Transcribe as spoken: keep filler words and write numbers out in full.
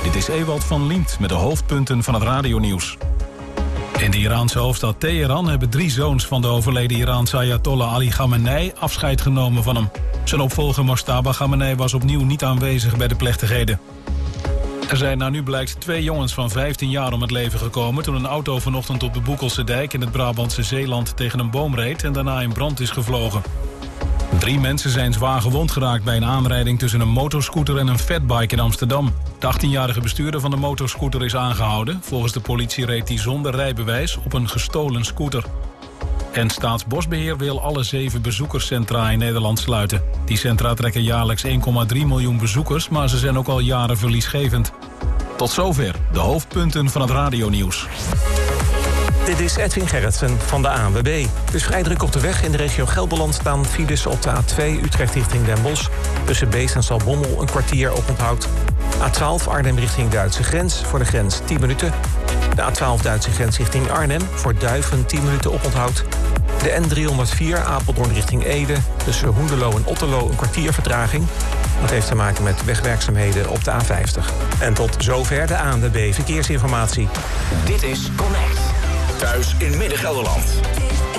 Dit is Ewald van Liemt met de hoofdpunten van het radionieuws. In de Iraanse hoofdstad Teheran hebben drie zoons van de overleden Iraanse Ayatollah Ali Khamenei afscheid genomen van hem. Zijn opvolger Mojtaba Khamenei was opnieuw niet aanwezig bij de plechtigheden. Er zijn naar nu blijkt twee jongens van vijftien jaar om het leven gekomen toen een auto vanochtend op de Boekelse dijk in het Brabantse Zeeland tegen een boom reed en daarna in brand is gevlogen. Drie mensen zijn zwaar gewond geraakt bij een aanrijding tussen een motorscooter en een fatbike in Amsterdam. De achttienjarige bestuurder van de motorscooter is aangehouden. Volgens de politie reed hij zonder rijbewijs op een gestolen scooter. En Staatsbosbeheer wil alle zeven bezoekerscentra in Nederland sluiten. Die centra trekken jaarlijks één komma drie miljoen bezoekers, maar ze zijn ook al jaren verliesgevend. Tot zover de hoofdpunten van het radionieuws. Dit is Edwin Gerritsen van de A N W B. Het is vrij druk op de weg. In de regio Gelderland staan files op de A twee Utrecht richting Den Bosch. Tussen Beest en Zaltbommel een kwartier oponthoud. A twaalf Arnhem richting Duitse grens. Voor de grens tien minuten. De A twaalf Duitse grens richting Arnhem. Voor Duiven tien minuten oponthoud. De N driehonderdvier Apeldoorn richting Ede. Tussen Hoenderloo en Otterlo een kwartier vertraging. Dat heeft te maken met wegwerkzaamheden op de A vijftig. En tot zover de A N W B Verkeersinformatie. Dit is Connect. Thuis in Midden-Gelderland.